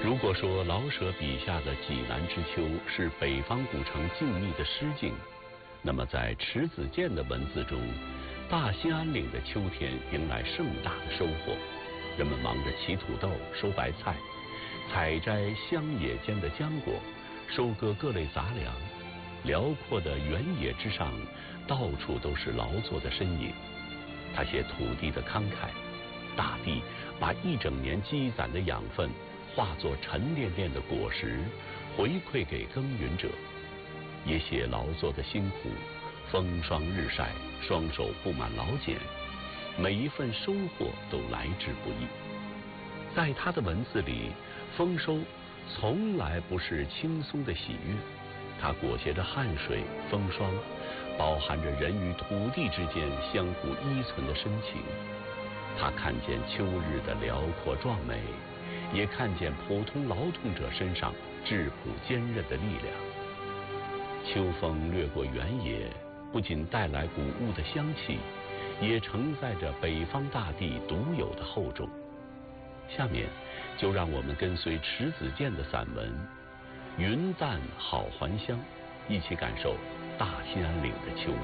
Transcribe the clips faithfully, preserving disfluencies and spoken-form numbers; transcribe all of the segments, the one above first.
如果说老舍笔下的济南之秋是北方古城静谧的诗境，那么在迟子建的文字中，大兴安岭的秋天迎来盛大的收获，人们忙着骑土豆、收白菜，采摘乡野间的浆果，收割各类杂粮。辽阔的原野之上，到处都是劳作的身影。他写土地的慷慨，大地把一整年积攒的养分化作沉甸甸的果实，回馈给耕耘者；也写劳作的辛苦，风霜日晒，双手布满劳茧，每一份收获都来之不易。在他的文字里，丰收从来不是轻松的喜悦，它裹挟着汗水、风霜，包含着人与土地之间相互依存的深情。他看见秋日的辽阔壮美，也看见普通劳动者身上质朴坚韧的力量。秋风掠过原野，不仅带来谷物的香气，也承载着北方大地独有的厚重。下面就让我们跟随迟子建的散文《云淡好还乡》，一起感受大兴安岭的秋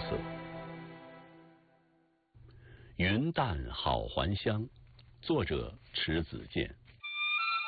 色。《云淡好还乡》，作者迟子建。